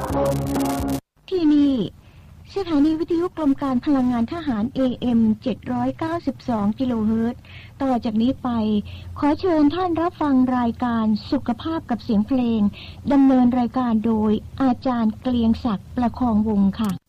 ที่นี่สถานีวิทยุกรมการพลังงานทหาร AM 792 กิโลเฮิรตซ์ต่อจากนี้ไปขอเชิญท่านรับฟังรายการสุขภาพกับเสียงเพลงดำเนินรายการโดยอาจารย์เกลียงศักดิ์ประคองวงศ์ค่ะ